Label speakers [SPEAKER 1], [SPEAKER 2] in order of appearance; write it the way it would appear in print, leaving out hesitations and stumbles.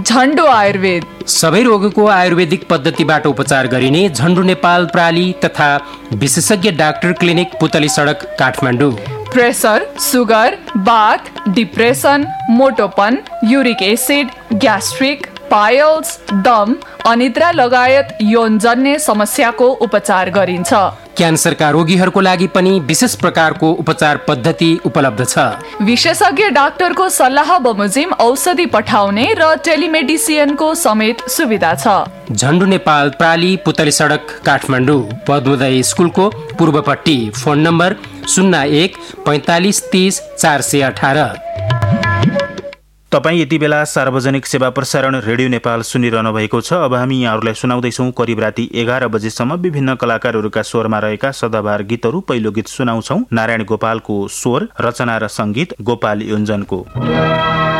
[SPEAKER 1] झन्डु आयुर्वेद।
[SPEAKER 2] सबै रोगको आयुर्वेदिक पद्धतिबाट उपचार गरिने झन्डु नेपाल प्राली तथा विशेषज्ञ डाक्टर क्लिनिक पुतली सडक काठमाडौँ।
[SPEAKER 1] प्रेसर, सुगर, बाथ, depression, मोटोपन, uric acid, gastric, piles, दम, अनिद्रा लगायत यौनजन्य समस्याको उपचार गरिन्छ।
[SPEAKER 2] क्यान्सरका रोगीहरूको लागि पनि विशेष प्रकारको उपचार पद्धति उपलब्ध छ।
[SPEAKER 1] विशेषज्ञ डाक्टरको सल्लाह बमोजिम औषधि पठाउने र टेलिमेडिसिनको समेत सुविधा छ।
[SPEAKER 2] झन्डु नेपाल प्राली पुतली सडक काठमाडौँ, पद्मोदय स्कुलको पूर्वपट्टि। Phone number 01 45 30 418।
[SPEAKER 3] तपाईँ यति बेला सार्वजनिक सेवा प्रसारण रेडियो नेपाल सुनिरहनु भएको छ। अब हामी यहाँहरूलाई सुनाउँदैछौँ करिब राति 11 बजेसम्म विभिन्न कलाकारहरूका स्वरमा रहेका सदाबहार गीतहरू। पहिलो गीत सुनाउँछौँ नारायण गोपालको स्वर, रचना र सङ्गीत गोपाल योन्जनको।